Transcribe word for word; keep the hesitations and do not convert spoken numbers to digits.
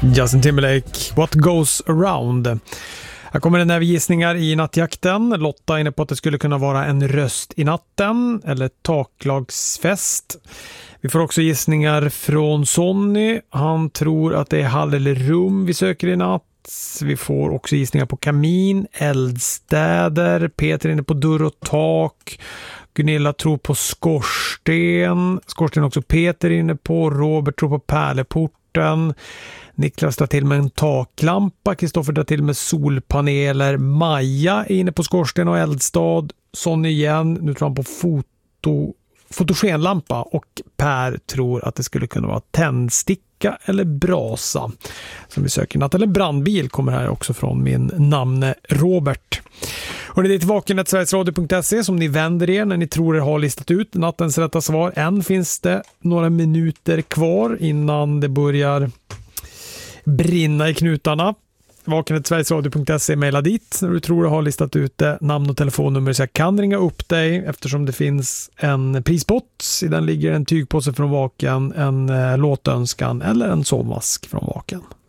Justin Timberlake, What Goes Around. Här kommer det när gissningar i nattjakten. Lotta är inne på att det skulle kunna vara en röst i natten eller taklagsfest. Vi får också gissningar från Sonny. Han tror att det är hall eller rum vi söker i natt. Vi får också gissningar på kamin, eldstäder. Peter är inne på dörr och tak. Gunilla tror på skorsten. Skorsten också Peter är inne på. Robert tror på pärleporten. Niklas drar till med en taklampa. Kristoffer drar till med solpaneler. Maja är inne på skorsten och eldstad. Sonny igen. Nu tror han på foto, fotogenlampa. Och Per tror att det skulle kunna vara tändsticka eller brasa som vi söker natt. Eller brandbil kommer här också från min namn Robert. Och det är till vakenet sverigesradio punkt se som ni vänder er när ni tror er har listat ut nattens rätta svar. Än finns det några minuter kvar innan det börjar brinna i knutarna. Vakenet sverigesradio punkt se, mejla dit när du tror du har listat ut det, namn och telefonnummer så jag kan ringa upp dig eftersom det finns en prispott. I den ligger en tygpåse från Vaken, en eh, låtönskan eller en sovmask från Vaken.